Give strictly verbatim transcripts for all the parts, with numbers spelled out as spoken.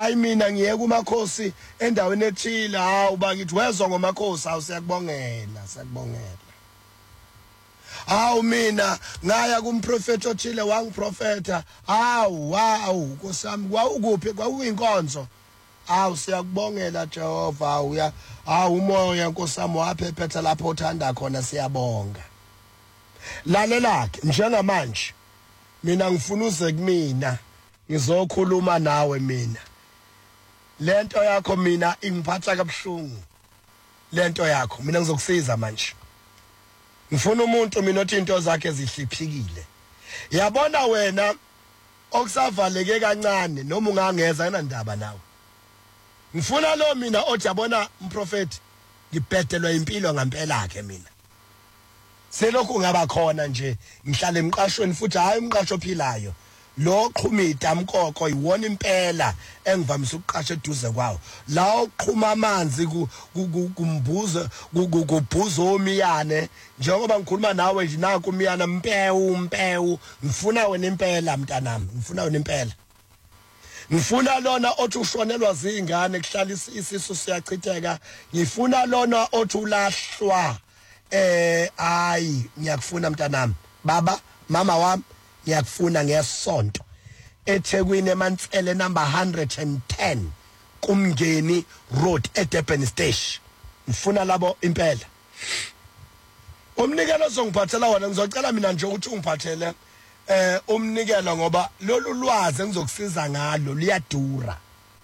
hayi mina ngiyeke umakhosi endaweni ethile hawu bakithi wezwa ngomakhosi hawu siyakubongela siyakubongela hawu mina ngaya kumprofeti othile wangiprofeta hawu hawu nkosami kwawukuphi kwakuyinkonzo hawu siyakubongela Jehova uya hawu umoya nkosami waphephetha lapho uthanda khona siyabonga lalelake njengamanje mina ngifuna uze kumina ngizokhuluma nawe mina lento yakho mina ingiphatha kabuhlungu lento yakho mina ngizokusiza manje ngifuna umuntu mina othi into zakhe zihliphikile yabona wena okusavaleke kancane noma ungangeza enandaba nawe ngifuna lo mina othi yabona umprofeti ngibhedelwa impilo ngempela yakhe mina selokhu ngaba khona nje ngihlala emqashweni futhi hayi umqasho ophilayo lo qhumida mkoko iwona impela engivamise ukuqasha eduze kwawo la oqhuma amanzi kumbuza kubhuza omiyane njengoba ngikhuluma nawe nje naku umiyana mpewu mpewu ngifuna wena impela mntanami ngifuna wena impela ngifuna lona othi ushonelwa zingane kuhlala isisu siyachitheka ngifuna lona othi ulahlwa eh hayi ngiyakufuna mntanami baba mama wami ngiyakufuna ngesonto eThekwini eMantsele number one hundred ten kuMngeni Road eDurban Station ngifuna labo impela umnikelo ozongiphathela wona ngizocela mina nje ukuthi ungiphathele eh umnikelo ngoba lolu lwazi engizokusiza ngalo liyadura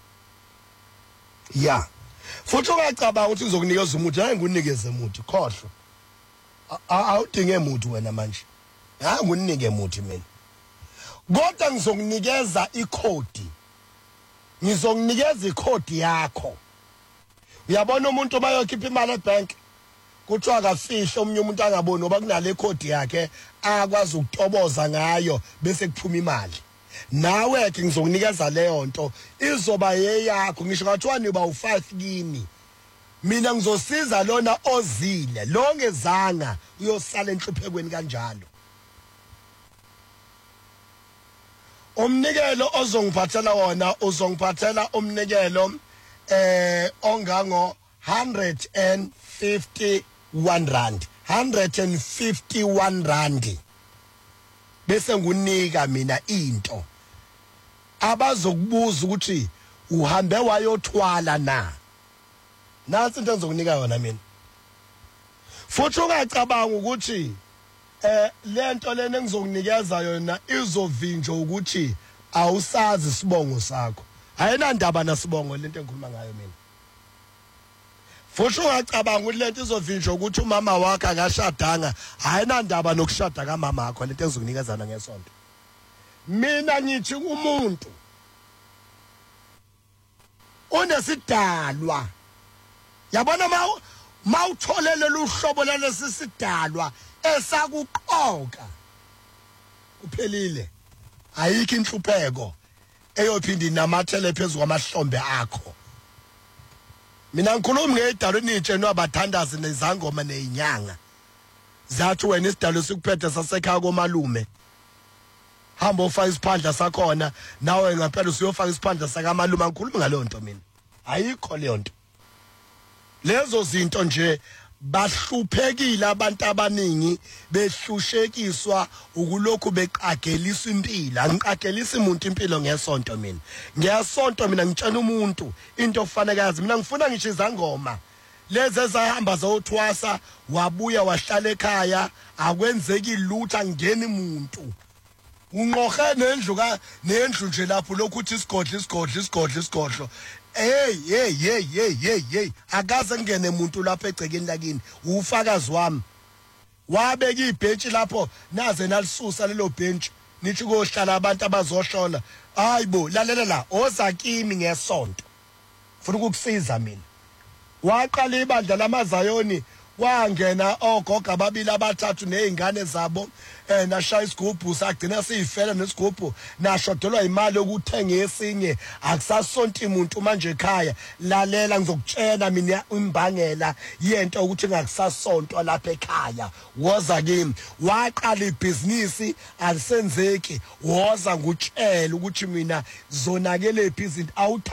ya futhi ungacabanga ukuthi ngizokunikeza umuthi hayi ngunikeze umuthi khohlwa awudinge umuthi wena manje hayi ngunike umuthi mina kodwa ngizokunikeza ikhodi ngizokunikeza ikhodi yakho uyabona umuntu bayokhipha imali ebank kuthiwa akafihle omunye umuntu angaboni ngoba kunale khodi yakhe akwazi ukutoboza ngayo bese kuphuma imali nawe ke ngizokunikeza leyo nto izoba yeyakho ngisho ngathiwa niba u five kimi mina ngizosiza lona ozile longezanga uyosala enhluphekweni kanjalo umnikelo ozongiphathela wona uzongiphathela umnikelo eh ongango one hundred fifty-one rand one hundred fifty-one rand bese ngunika mina into abazokubuza ukuthi uhambe wayothwala na nansi into engizokunika yona mina futhi ungacabanga ukuthi eh lento lena engizokunikeza yona izovinjwa ukuthi awusazi isibongo sakho ayinandaba nasibongo lento engikhuluma ngayo mina futhi ungacabanga ukuthi lento izovinjwa ukuthi umama wakhe akashadanga ayinandaba nokushada kamama wakho lento engizokunikezana ngesonto mina ngithi umuntu unesidalwa yabona mawu mawutholele luhlobo lalesi sidalwa esakuqoka kuphelile ayikho inhlupheko eyophinda inamathele phezulu kwamahlombe akho mina ngikhuluma ngedalo nintshe nobathandazi nezangoma nezinyanga zathi wena isidalo sikuphethe sasekhaya komalume hamba ofaka isiphandla sakhona nawe ngaphela usiyofaka isiphandla sakamalume ngikhuluma ngaleyo nto mina ayikho leyo nto lezo zinto nje bahluphekile abantu abaningi behlushekiswa ukulokhu beqagelisa impilo angiqagelisa umuntu impilo ngesonto mina ngesonto mina ngitshela umuntu into ofanele yazi mina ngifuna ngisho izangoma lezi ezahamba zothwasa wabuya wahlala ekhaya akwenzeki lutho ngeni umuntu unqohe nendlu ka nendlu nje lapho lokuthi isigodlo isigodlo isigodlo isigodlo hey hey hey hey hey hey akaze ngene umuntu lapha egcekeni lakini ufakazi wami wabeka ibhenchi lapho naze nalisusa lelo bhenchi nithi kohlala abantu abazohlola hayibo lalela la ozakimi ngesonto ufuna ukukusiza mina waqala ibandla lamazayoni kwangena ogogo ababili abathathu nezingane zabo eh nashaya isigubhu sagcina siyifela nesigubhu nashodelwa imali yokuthenga esinye akusasonto umuntu manje ekhaya lalela ngizokutshela mina imbangela yento ukuthi ngakusasonto lapha ekhaya woza kimi waqala ibhizinisi alisenzeki woza ngutshela ukuthi mina zonakele ibhizinisi